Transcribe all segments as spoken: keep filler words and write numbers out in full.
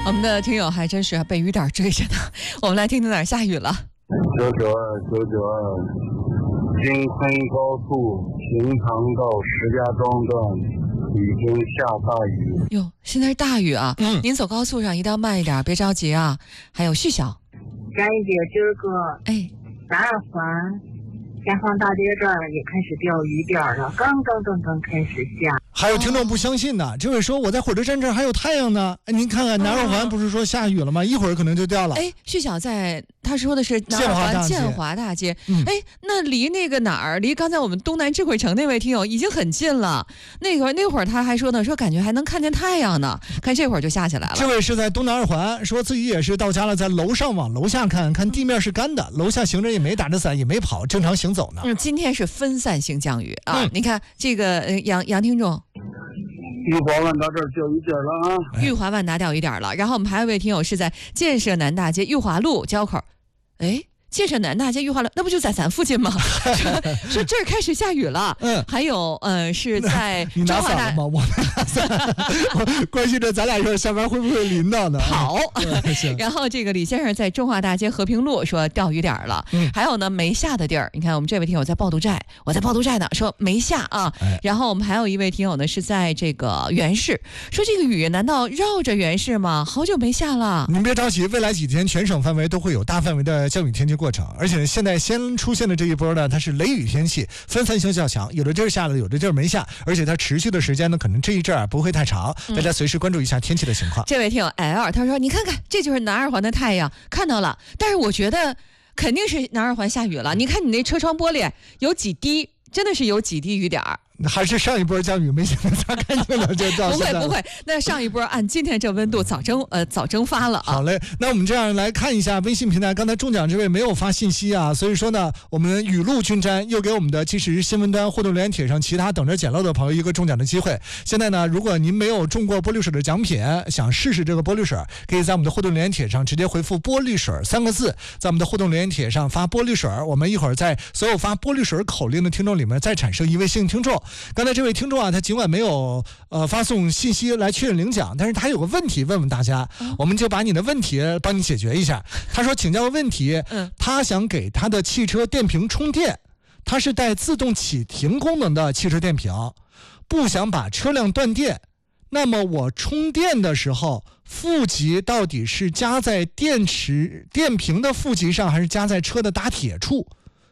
我们的听友还真是被雨点追着呢。我们来听听哪儿下雨了。 九九二九九二，京昆高速平塘到石家庄段已经下大雨。 哟，现在是大雨啊！嗯，您走高速上一定要慢一点，别着急啊。还有旭晓， 佳怡姐，今儿个哎，南二环前方大街这儿也开始掉雨点了，刚刚刚刚开始下。 还有听众不相信呢，这位说我在火车站这儿还有太阳呢。哎，您看看南二环不是说下雨了吗？一会儿可能就掉了。 哎，旭晓在他说的是南二环建华大街。嗯，哎，那离那个哪儿？离刚才我们东南智慧城那位听友已经很近了。那个那会儿他还说呢，说感觉还能看见太阳呢。看这会儿就下起来了。 这位是在东南二环，说自己也是到家了，在楼上往楼下看看地面是干的，楼下行人也没打着伞，也没跑，正常行走呢。 嗯，今天是分散性降雨啊。 嗯、 你看这个呃杨杨听众。 玉华万达这儿掉雨点了啊！ 玉华万达掉雨点了，然后我们还有一位听友是在建设南大街玉华路交口，哎，建设南大街玉华路，那不就在咱附近吗？说, 说这儿开始下雨了。嗯，还有呃是在你拿伞了吗？我拿伞，关系着咱俩一会儿下班会不会淋到呢？ 好，然后这个李先生在中华大街和平路说掉雨点了。嗯，还有呢没下的地儿，你看我们这位听友在抱肚寨，我在抱肚寨呢，说没下啊。哎、然后我们还有一位听友呢是在这个原市，说这个雨难道绕着原市吗？好久没下了。 您别着急，未来几天全省范围都会有大范围的降雨天气过程，而且现在先出现的这一波呢，它是雷雨天气，分散性较强，有的地儿下了，有的地儿没下，而且它持续的时间呢，可能这一阵儿不会太长，大家随时关注一下天气的情况。 嗯、这位听友 L 他说：“你看看，这就是南二环的太阳，看到了，但是我觉得肯定是南二环下雨了。你看你那车窗玻璃有几滴，真的是有几滴雨点儿。” 还是上一波降雨没想到擦干净了就到不会不会，那上一波按今天这温度早蒸呃早蒸发了啊。 好嘞，那我们这样来看一下微信平台，刚才中奖这位没有发信息啊，所以说呢，我们雨露均沾，又给我们的即时新闻端互动留言帖上其他等着捡漏的朋友一个中奖的机会。现在呢，如果您没有中过玻璃水的奖品，想试试这个玻璃水，可以在我们的互动留言帖上直接回复玻璃水三个字，在我们的互动留言帖上发玻璃水，我们一会儿在所有发玻璃水口令的听众里面再产生一位幸运听众。刚才这位听众啊，他尽管没有呃发送信息来确认领奖，但是他有个问题问问大家，嗯、我们就把你的问题帮你解决一下。他说请教个问题，嗯，他想给他的汽车电瓶充电，他是带自动启停功能的汽车电瓶，不想把车辆断电，那么我充电的时候，负极到底是加在电池电瓶的负极上，还是加在车的打铁处？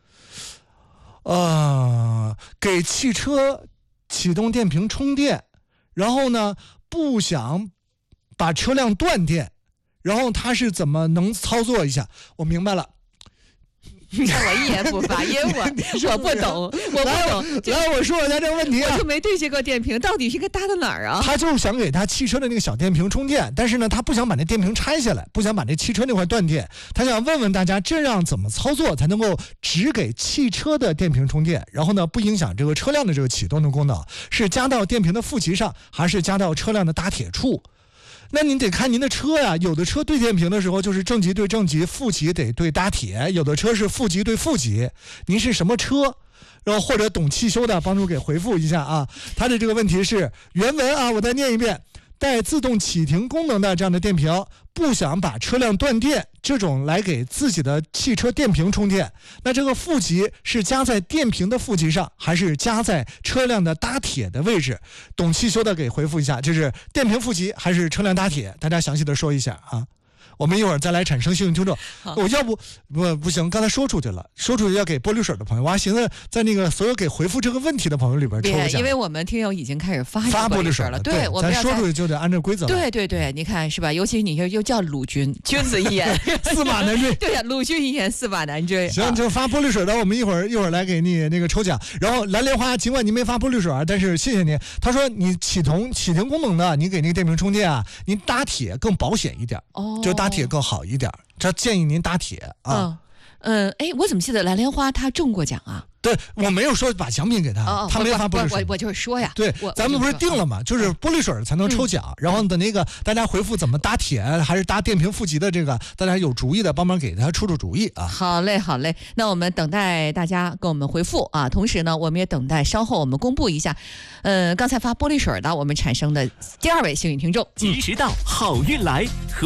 呃，给汽车启动电瓶充电，然后呢不想把车辆断电，然后他是怎么能操作一下？我明白了。 我一言不发，因为我我不懂，我不懂。 来，我说一下这个问题啊， 我就没对接过电瓶，到底是该搭到哪儿啊？ 他就是想给他汽车的那个小电瓶充电，但是呢，他不想把那电瓶拆下来，不想把那汽车那块断电，他想问问大家，这样怎么操作才能够只给汽车的电瓶充电，然后呢，不影响这个车辆的这个启动的功能？是加到电瓶的负极上，还是加到车辆的打铁处？那您得看您的车呀，有的车对电瓶的时候就是正极对正极，负极得对打铁，有的车是负极对负极。您是什么车？然后或者懂汽修的帮助给回复一下啊。他的这个问题是原文啊，我再念一遍。带自动启停功能的这样的电瓶，不想把车辆断电，这种来给自己的汽车电瓶充电，那这个负极是加在电瓶的负极上，还是加在车辆的搭铁的位置？懂汽修的给回复一下，这是电瓶负极还是车辆搭铁？大家详细的说一下啊。我们一会儿再来产生幸运听众。我要不不不行，刚才说出去了，说出去要给玻璃水的朋友，我还寻思在那个所有给回复这个问题的朋友里边抽一下。 因为我们听友已经开始发发玻璃水了， 对， 我们咱说出去就得按照规则。 对对对，你看是吧？尤其你又又叫鲁军，君子一言， 驷马难追。 对呀，鲁军一言，驷马难追。 行，就发玻璃水的，我们一会儿一会儿来给你那个抽奖。然后蓝莲花，尽管您没发玻璃水，但是谢谢您。他说你启动启停功能的，你给那个电瓶充电啊，您搭铁更保险一点，哦，就搭铁更好一点。这建议您搭铁啊。 嗯，哎、呃，我怎么记得蓝莲花他中过奖啊？ 对，我没有说把奖品给他，哦、他没发玻璃水。 我我就是说呀， 对，咱们不是定了吗？就是玻璃水才能抽奖，嗯、然后的那个大家回复怎么搭铁还是搭电瓶负极的这个，大家有主意的帮忙给他出出主意啊。 好嘞，好嘞，那我们等待大家给我们回复啊，同时呢，我们也等待稍后我们公布一下，呃，刚才发玻璃水的我们产生的第二位幸运听众， 及时到，好运来和。